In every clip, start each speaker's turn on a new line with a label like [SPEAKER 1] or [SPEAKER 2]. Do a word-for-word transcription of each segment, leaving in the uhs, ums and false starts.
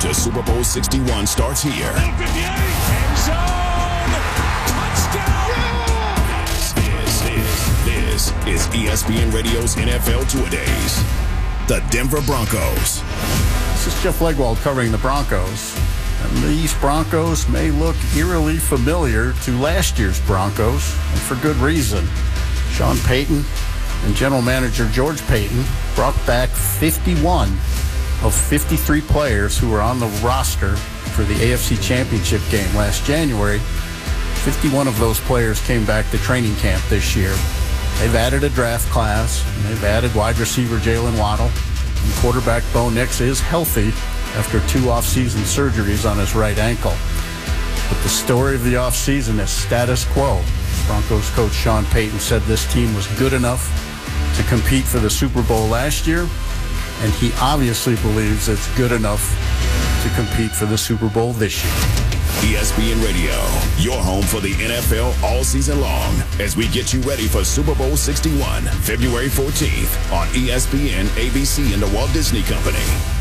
[SPEAKER 1] to Super Bowl sixty-one starts here.
[SPEAKER 2] End zone! Touchdown!
[SPEAKER 1] This is, this is E S P N Radio's N F L Two-A-Days. The Denver Broncos.
[SPEAKER 3] This is Jeff Legwold covering the Broncos. And these Broncos may look eerily familiar to last year's Broncos, and for good reason. Sean Payton and general manager George Payton brought back fifty-one of fifty-three players who were on the roster for the A F C Championship game last January. fifty-one of those players came back to training camp this year. They've added a draft class, and they've added wide receiver Jalen Waddle, and quarterback Bo Nix is healthy after two off-season surgeries on his right ankle. But the story of the offseason is status quo. Broncos coach Sean Payton said this team was good enough to compete for the Super Bowl last year, and he obviously believes it's good enough to compete for the Super Bowl this year.
[SPEAKER 1] E S P N Radio, your home for the N F L all season long, as we get you ready for Super Bowl sixty-one, February fourteenth on E S P N, A B C, and the Walt Disney Company.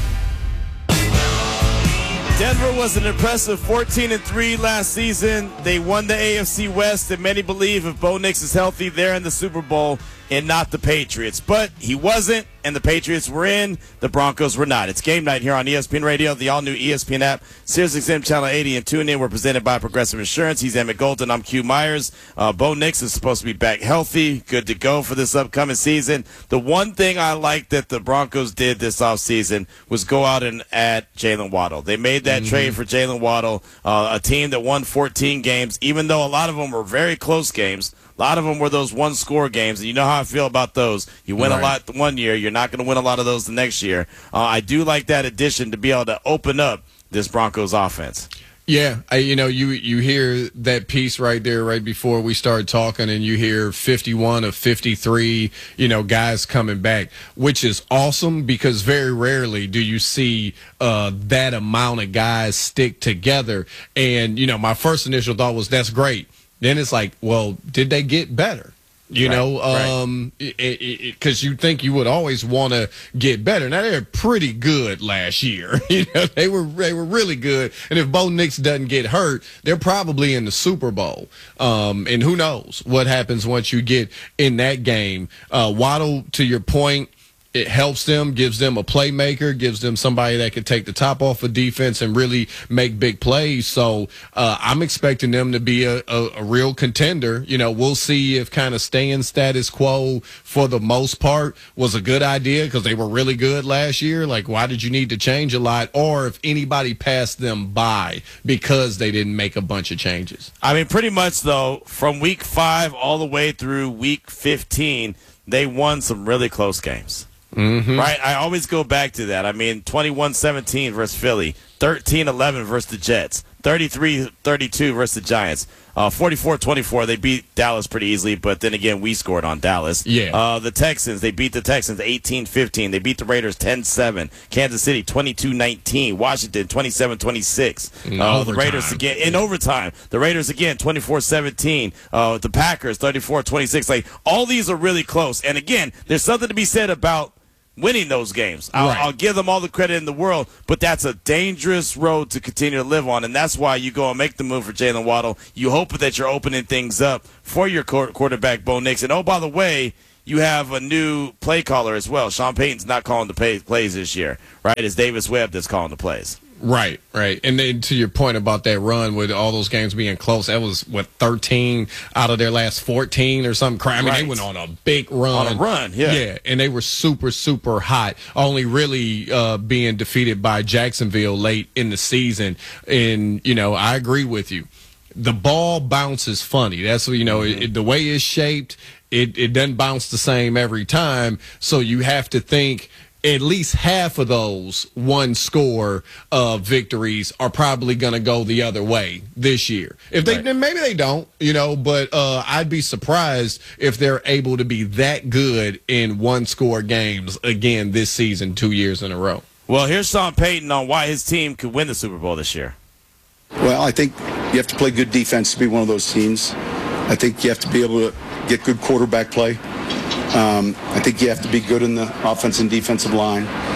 [SPEAKER 4] Denver was an impressive fourteen and three last season. They won the A F C West, and many believe if Bo Nix is healthy, they're in the Super Bowl and not the Patriots. But he wasn't, and the Patriots were in. The Broncos were not. It's game night here on E S P N Radio, the all-new E S P N app, Sirius X M Channel eighty, and tune in. We're presented by Progressive Insurance. He's Emmett Golden. I'm Q Myers. Uh, Bo Nix is supposed to be back healthy, good to go for this upcoming season. The one thing I like that the Broncos did this offseason was go out and add Jalen Waddle. They made that mm-hmm. trade for Jalen Waddle, uh, a team that won fourteen games, even though a lot of them were very close games. A lot of them were those one-score games, and you know how I feel about those. You win right. a lot one year. You're not going to win a lot of those the next year. Uh, I do like that addition to be able to open up this Broncos offense.
[SPEAKER 5] Yeah, I, you know, you, you hear that piece right there right before we started talking, and you hear fifty-one of fifty-three, you know, guys coming back, which is awesome because very rarely do you see uh, that amount of guys stick together. And, you know, my first initial thought was that's great. Then it's like, well, did they get better? You right, know, um, because right. you think you would always want to get better. Now they're pretty good last year. You know, they were they were really good. And if Bo Nix doesn't get hurt, they're probably in the Super Bowl. Um, and who knows what happens once you get in that game? Uh, Waddle, to your point. It helps them, gives them a playmaker, gives them somebody that can take the top off of defense and really make big plays. So uh, I'm expecting them to be a, a, a real contender. You know, we'll see if kind of staying status quo for the most part was a good idea because they were really good last year. Like, why did you need to change a lot? Or if anybody passed them by because they didn't make a bunch of changes.
[SPEAKER 4] I mean, pretty much, though, from week five all the way through week fifteen, they won some really close games.
[SPEAKER 5] Mm-hmm.
[SPEAKER 4] Right? I always go back to that. I mean, twenty-one seventeen versus Philly, thirteen eleven versus the Jets, thirty-three thirty-two versus the Giants, uh, forty-four twenty-four. They beat Dallas pretty easily, but then again, we scored on Dallas.
[SPEAKER 5] Yeah.
[SPEAKER 4] Uh, the Texans, they beat the Texans eighteen fifteen. They beat the Raiders ten seven. Kansas City twenty-two nineteen. Washington twenty-seven twenty-six. Uh, the Raiders again in overtime. The Raiders again twenty-four seventeen. Uh, the Packers thirty-four twenty-six. Like, all these are really close. And again, there's something to be said about winning those games. I'll,
[SPEAKER 5] right.
[SPEAKER 4] I'll give them all the credit in the world, but that's a dangerous road to continue to live on, and that's why you go and make the move for Jalen Waddle. You hope that you're opening things up for your quarterback, Bo Nix. And, oh, by the way, you have a new play caller as well. Sean Payton's not calling the pay, plays this year, right? It's Davis Webb that's calling the plays.
[SPEAKER 5] Right, right. And then to your point about that run with all those games being close, that was, what, thirteen out of their last fourteen or something? I mean,
[SPEAKER 4] right.
[SPEAKER 5] they went on a big run.
[SPEAKER 4] On a run, yeah.
[SPEAKER 5] Yeah, and they were super, super hot, only really uh, being defeated by Jacksonville late in the season. And, you know, I agree with you. The ball bounces funny. That's, you know, mm-hmm. it, the way it's shaped, it, it doesn't bounce the same every time. So you have to think at least half of those one score uh, victories are probably going to go the other way this year. If they, right. then maybe they don't, you know, but uh, I'd be surprised if they're able to be that good in one score games again this season, two years in a row.
[SPEAKER 4] Well, here's Sean Payton on why his team could win the Super Bowl this year.
[SPEAKER 6] Well, I think you have to play good defense to be one of those teams. I think you have to be able to get good quarterback play. Um, I think you have to be good in the offense and defensive line.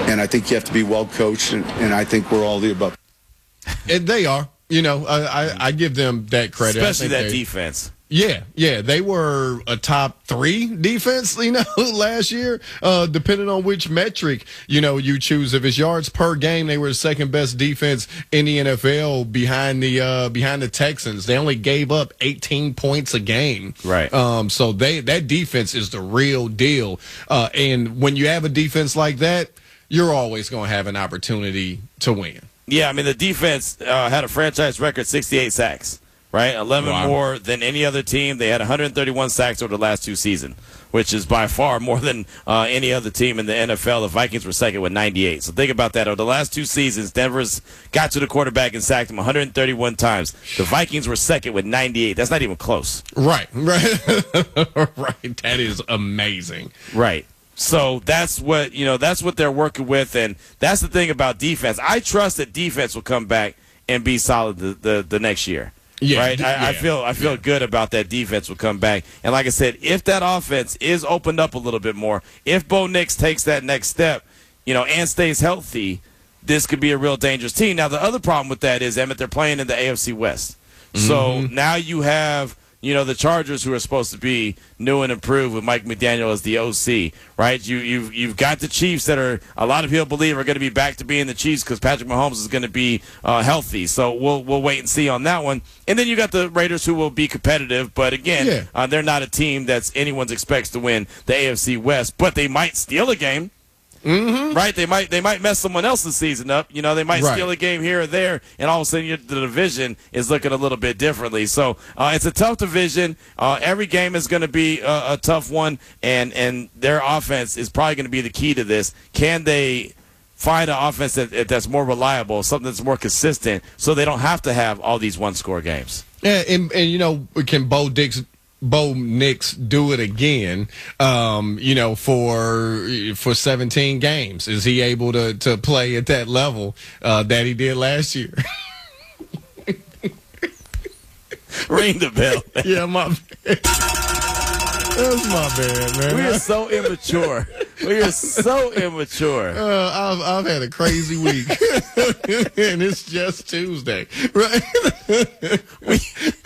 [SPEAKER 6] and I think you have to be well coached, and, and I think we're all the above.
[SPEAKER 5] And they are. You know, I, I, I give them that credit.
[SPEAKER 4] Especially that
[SPEAKER 5] they,
[SPEAKER 4] defense.
[SPEAKER 5] Yeah, yeah. They were a top three defense, you know, last year, uh, depending on which metric, you know, you choose. If it's yards per game, they were the second best defense in the N F L behind the uh, behind the Texans. They only gave up eighteen points a game.
[SPEAKER 4] Right.
[SPEAKER 5] Um, so they that defense is the real deal. Uh, and when you have a defense like that, you're always going to have an opportunity to win.
[SPEAKER 4] Yeah, I mean, the defense uh, had a franchise record sixty-eight sacks, right? eleven
[SPEAKER 5] Wow.
[SPEAKER 4] more than any other team. They had one hundred thirty-one sacks over the last two seasons, which is by far more than uh, any other team in the N F L. The Vikings were second with ninety-eight. So think about that. Over the last two seasons, Denver's got to the quarterback and sacked him one hundred thirty-one times. The Vikings were second with ninety-eight. That's not even close.
[SPEAKER 5] Right, right, right. That is amazing.
[SPEAKER 4] Right. So that's what, you know, that's what they're working with, and that's the thing about defense. I trust that defense will come back and be solid the, the, the next year.
[SPEAKER 5] Yeah,
[SPEAKER 4] right. I,
[SPEAKER 5] yeah,
[SPEAKER 4] I feel I feel
[SPEAKER 5] yeah.
[SPEAKER 4] good about that defense will come back. And like I said, if that offense is opened up a little bit more, if Bo Nix takes that next step, you know, and stays healthy, this could be a real dangerous team. Now the other problem with that is, Emmett, they're playing in the A F C West. Mm-hmm. So now you have, you know, the Chargers, who are supposed to be new and improved with Mike McDaniel as the O C, right? You, you've you've got the Chiefs that are, a lot of people believe are going to be back to being the Chiefs because Patrick Mahomes is going to be uh, healthy. So we'll we'll wait and see on that one. And then you got the Raiders, who will be competitive, but again,
[SPEAKER 5] Yeah.
[SPEAKER 4] uh, they're not a team that's anyone's expects to win the A F C West, but they might steal a game. Mm-hmm. Right, they might they might mess someone else's season up. You know, they might
[SPEAKER 5] Right.
[SPEAKER 4] steal a game here or there, and all of a sudden you, the division is looking a little bit differently. So uh, it's a tough division. Uh, every game is going to be a, a tough one, and and their offense is probably going to be the key to this. Can they find an offense that, that's more reliable, something that's more consistent, so they don't have to have all these one-score games?
[SPEAKER 5] Yeah, and, and you know, can Bo Dix, Bo Nix do it again? Um, you know, for for seventeen games, is he able to to play at that level uh, that he did last year?
[SPEAKER 4] Ring the bell.
[SPEAKER 5] Yeah, my bad. That's my bad, man.
[SPEAKER 4] We are so immature. We are so immature.
[SPEAKER 5] Uh, I've I've had a crazy week, and it's just Tuesday, right?
[SPEAKER 4] we,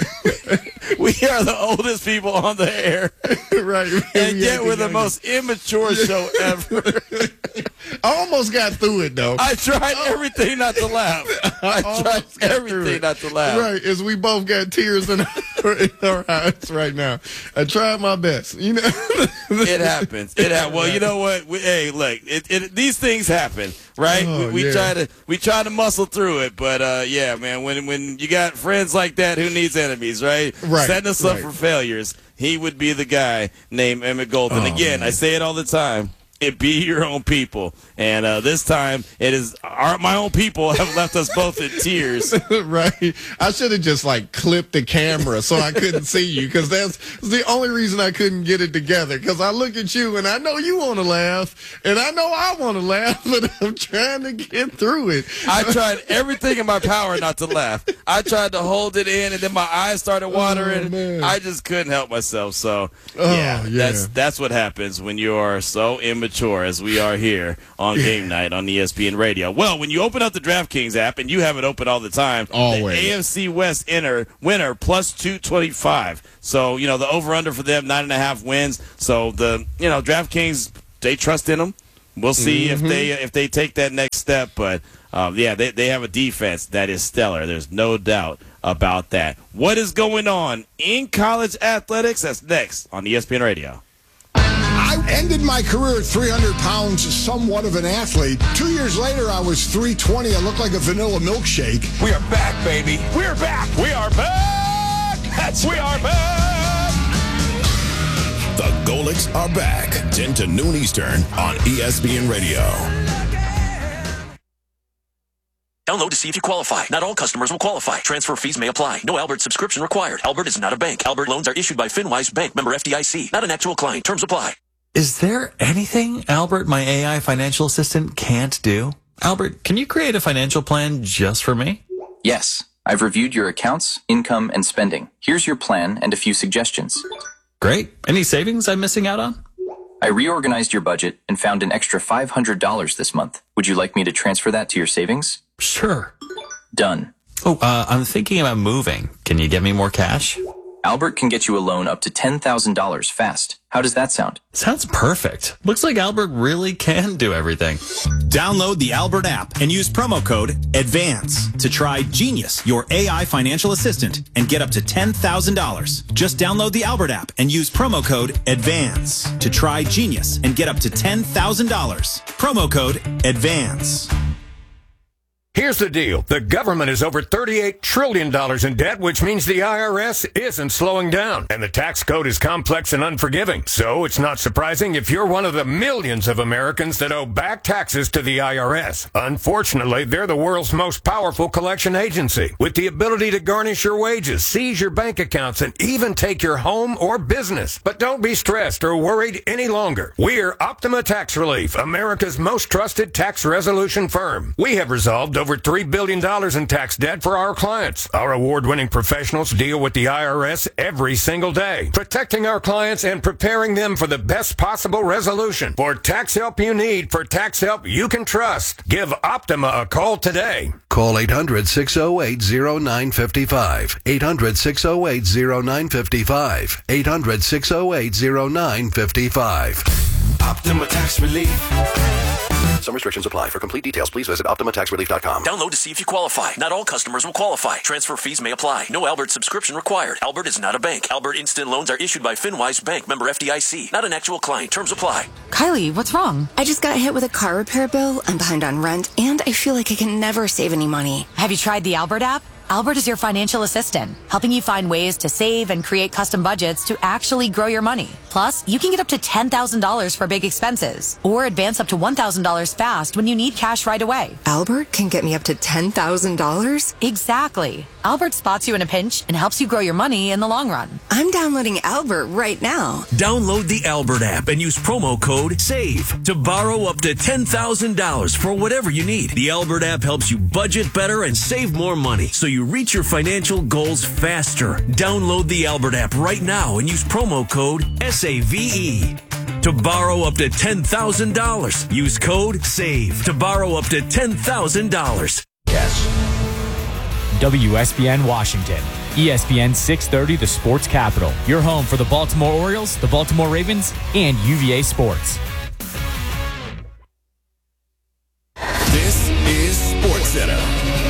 [SPEAKER 4] we are the oldest people on the air,
[SPEAKER 5] right?
[SPEAKER 4] and
[SPEAKER 5] We
[SPEAKER 4] yet
[SPEAKER 5] had
[SPEAKER 4] we're the
[SPEAKER 5] youngest.
[SPEAKER 4] most immature show ever.
[SPEAKER 5] I almost got through it though.
[SPEAKER 4] I tried everything not to laugh. I tried
[SPEAKER 5] almost got through
[SPEAKER 4] everything
[SPEAKER 5] it.
[SPEAKER 4] not to laugh.
[SPEAKER 5] Right, as we both got tears in our, in our eyes right now. I tried my best, you know.
[SPEAKER 4] It happens. It happens. Well, you know what? We, hey, look, it, it, these things happen, right?
[SPEAKER 5] Oh,
[SPEAKER 4] we we
[SPEAKER 5] yeah.
[SPEAKER 4] try to we try to muscle through it, but uh, yeah, man, when when you got friends like that, who needs enemies, right?
[SPEAKER 5] Right,
[SPEAKER 4] Setting us up
[SPEAKER 5] right.
[SPEAKER 4] for failures. He would be the guy named Emmett Golden.
[SPEAKER 5] Oh,
[SPEAKER 4] Again,
[SPEAKER 5] man.
[SPEAKER 4] I say it all the time. It be your own people, and uh, this time it is our my own people have left us both in tears.
[SPEAKER 5] Right. I should have just like clipped the camera so I couldn't see you, because that's the only reason I couldn't get it together. Because I look at you and I know you want to laugh, and I know I want to laugh, but I'm trying to get through it.
[SPEAKER 4] I tried everything in my power not to laugh. I tried to hold it in, and then my eyes started watering.
[SPEAKER 5] Oh, man.
[SPEAKER 4] I just couldn't help myself. So,
[SPEAKER 5] Oh,
[SPEAKER 4] yeah,
[SPEAKER 5] yeah.
[SPEAKER 4] that's that's what happens when you are so immature as we are here on game night on E S P N Radio. Well, when you open up the DraftKings app, and you have it open all the time,
[SPEAKER 5] Always.
[SPEAKER 4] the A F C West inner, winner plus two twenty-five. So, you know, the over-under for them, nine and a half wins. So, the, you know, DraftKings, they trust in them. We'll see
[SPEAKER 5] Mm-hmm.
[SPEAKER 4] if they if they take that next step. But, um, yeah, they, they have a defense that is stellar. There's no doubt about that. What is going on in college athletics? That's next on E S P N Radio.
[SPEAKER 7] I ended my career at three hundred pounds, somewhat of an athlete. Two years later, I was three twenty. I looked like a vanilla milkshake.
[SPEAKER 2] We are back, baby. We're back. We are back. That's we are back.
[SPEAKER 1] The Golics are back, ten to noon Eastern on E S P N Radio.
[SPEAKER 8] Download to see if you qualify. Not all customers will qualify. Transfer fees may apply. No Albert subscription required. Albert is not a bank. Albert loans are issued by FinWise Bank, member F D I C. Not an actual client. Terms apply.
[SPEAKER 9] Is there anything Albert, my A I financial assistant, can't do? Albert, can you create a financial plan just for me?
[SPEAKER 10] Yes. I've reviewed your accounts, income, and spending. Here's your plan and a few suggestions.
[SPEAKER 9] Great. Any savings I'm missing out on?
[SPEAKER 10] I reorganized your budget and found an extra five hundred dollars this month. Would you like me to transfer that to your savings?
[SPEAKER 9] Sure.
[SPEAKER 10] Done.
[SPEAKER 9] Oh, uh, I'm thinking about moving. Can you get me more cash?
[SPEAKER 10] Albert can get you a loan up to ten thousand dollars fast. How does that sound?
[SPEAKER 9] Sounds perfect. Looks like Albert really can do everything.
[SPEAKER 11] Download the Albert app and use promo code ADVANCE to try Genius, your A I financial assistant, and get up to ten thousand dollars. Just download the Albert app and use promo code ADVANCE to try Genius and get up to ten thousand dollars. Promo code ADVANCE.
[SPEAKER 12] Here's the deal. The government is over thirty-eight trillion dollars in debt, which means the I R S isn't slowing down. And the tax code is complex and unforgiving. So it's not surprising if you're one of the millions of Americans that owe back taxes to the I R S. Unfortunately, they're the world's most powerful collection agency, with the ability to garnish your wages, seize your bank accounts, and even take your home or business. But don't be stressed or worried any longer. We're Optima Tax Relief, America's most trusted tax resolution firm. We have resolved over three billion dollars in tax debt for our clients. Our award-winning professionals deal with the I R S every single day, protecting our clients and preparing them for the best possible resolution. For tax help you need, for tax help you can trust, give Optima a call today.
[SPEAKER 13] Call eight hundred, six oh eight, oh nine five five. eight hundred, six oh eight, oh nine five five. eight hundred, six oh eight, oh nine five five.
[SPEAKER 14] Optima Tax Relief.
[SPEAKER 13] Some restrictions apply. For complete details, please visit Optima Tax Relief dot com.
[SPEAKER 8] Download to see if you qualify. Not all customers will qualify. Transfer fees may apply. No Albert subscription required. Albert is not a bank. Albert Instant Loans are issued by FinWise Bank, member F D I C. Not an actual client. Terms apply.
[SPEAKER 15] Kylie, what's wrong? I just got hit with a car repair bill. I'm behind on rent, and I feel like I can never save any money.
[SPEAKER 16] Have you tried the Albert app? Albert is your financial assistant, helping you find ways to save and create custom budgets to actually grow your money. Plus, you can get up to ten thousand dollars for big expenses, or advance up to one thousand dollars fast when you need cash right away.
[SPEAKER 15] Albert can get me up to ten thousand dollars?
[SPEAKER 16] Exactly. Albert spots you in a pinch and helps you grow your money in the long run.
[SPEAKER 15] I'm downloading Albert right now.
[SPEAKER 14] Download the Albert app and use promo code SAVE to borrow up to ten thousand dollars for whatever you need. The Albert app helps you budget better and save more money, so you reach your financial goals faster. Download the Albert app right now and use promo code S A V E to borrow up to ten thousand dollars. Use code SAVE to borrow up to ten thousand dollars.
[SPEAKER 17] Yes. W S B N Washington. E S P N six thirty, the Sports Capital. Your home for the Baltimore Orioles, the Baltimore Ravens, and U V A Sports.
[SPEAKER 1] This is SportsCenter.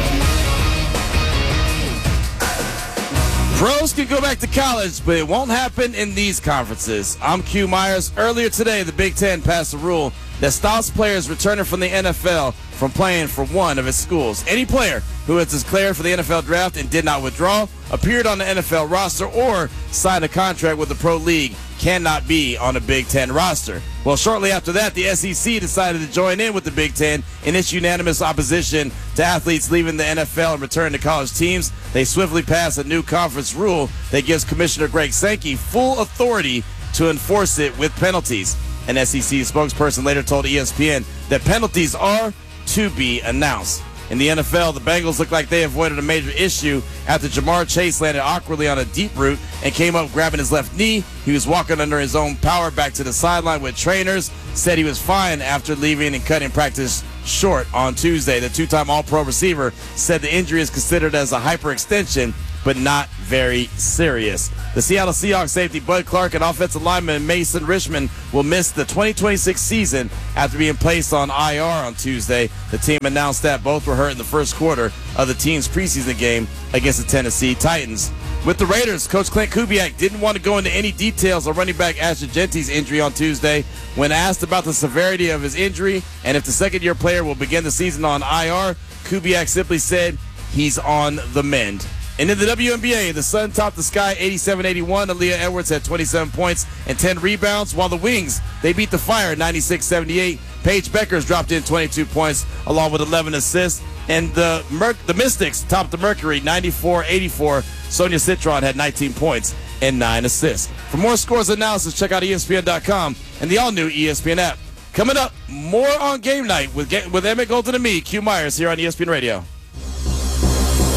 [SPEAKER 4] Pros can go back to college, but it won't happen in these conferences. I'm Q Myers. Earlier today, the Big Ten passed a rule that stops players returning from the N F L from playing for one of its schools. Any player who has declared for the N F L draft and did not withdraw, appeared on the N F L roster, or signed a contract with the Pro League cannot be on a Big Ten roster. Well, shortly after that, the S E C decided to join in with the Big Ten in its unanimous opposition to athletes leaving the N F L and returning to college teams. They swiftly passed a new conference rule that gives Commissioner Greg Sankey full authority to enforce it with penalties. An S E C spokesperson later told E S P N that penalties are to be announced. In the N F L, the Bengals look like they avoided a major issue after Jamar Chase landed awkwardly on a deep route and came up grabbing his left knee. He was walking under his own power back to the sideline with trainers. Said he was fine after leaving and cutting practice short on Tuesday. The two-time All-Pro receiver said the injury is considered as a hyperextension, but not very serious. The Seattle Seahawks safety Bud Clark and offensive lineman Mason Richmond will miss the twenty twenty-six season after being placed on I R on Tuesday. The team announced that both were hurt in the first quarter of the team's preseason game against the Tennessee Titans. With the Raiders, Coach Clint Kubiak didn't want to go into any details on running back Ashton Genty's injury on Tuesday. When asked about the severity of his injury and if the second-year player will begin the season on I R, Kubiak simply said he's on the mend. And in the W N B A, the Sun topped the sky eighty-seven eighty-one. Aaliyah Edwards had twenty-seven points and ten rebounds, while the Wings, they beat the Fire ninety-six seventy-eight. Paige Beckers dropped in twenty-two points along with eleven assists. And the Mer- the Mystics topped the Mercury ninety-four eighty-four. Sonia Citron had nineteen points and nine assists. For more scores and analysis, check out E S P N dot com and the all-new E S P N app. Coming up, more on Game Night with, with Emmett Golden and me, Q Myers, here on E S P N Radio.
[SPEAKER 18] Coming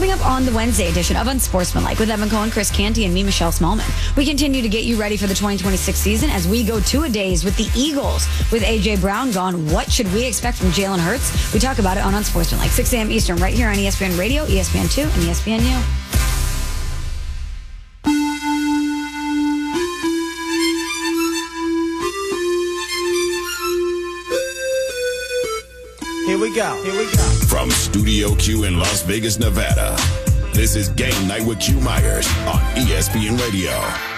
[SPEAKER 18] Coming up on the Wednesday edition of Unsportsmanlike with Evan Cohen, Chris Canty, and me, Michelle Smallman. We continue to get you ready for the twenty twenty-six season as we go two-a-days with the Eagles. With A J. Brown gone, what should we expect from Jalen Hurts? We talk about it on Unsportsmanlike, six a.m. Eastern, right here on E S P N Radio, E S P N two, and E S P N U.
[SPEAKER 4] Here we go. Here we go.
[SPEAKER 1] From Studio Q in Las Vegas, Nevada, this is Game Night with Q Myers on E S P N Radio.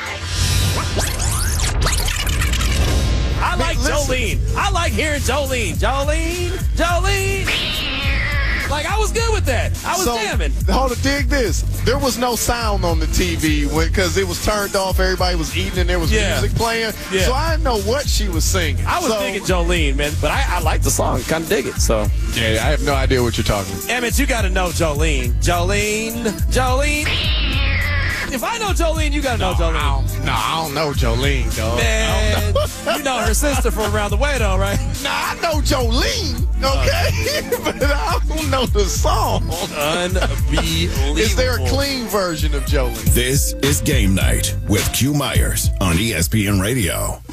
[SPEAKER 4] I like Jolene. I like hearing Jolene. Jolene. Jolene. Like, I was good with that. I was
[SPEAKER 19] so,
[SPEAKER 4] jamming.
[SPEAKER 19] Hold on, dig this. There was no sound on the T V because it was turned off. Everybody was eating and there was
[SPEAKER 4] yeah.
[SPEAKER 19] music playing.
[SPEAKER 4] Yeah.
[SPEAKER 19] So I didn't know what she was singing.
[SPEAKER 4] I was
[SPEAKER 19] so,
[SPEAKER 4] digging Jolene, man. But I, I like the song. Kind of dig it. So
[SPEAKER 5] yeah, I have no idea what you're talking about.
[SPEAKER 4] Emmett, you got to know Jolene. Jolene. Jolene. If I know Jolene, you got to know
[SPEAKER 19] no,
[SPEAKER 4] Jolene.
[SPEAKER 19] I don't, no, I don't know Jolene, dog.
[SPEAKER 4] Man, know. You know her sister from around the way, though, right?
[SPEAKER 19] Nah, I know Jolene, okay? Uh, but I don't know the song.
[SPEAKER 4] Unbelievable.
[SPEAKER 19] Is there a clean version of Jolene?
[SPEAKER 1] This is Game Night with Q Myers on E S P N Radio.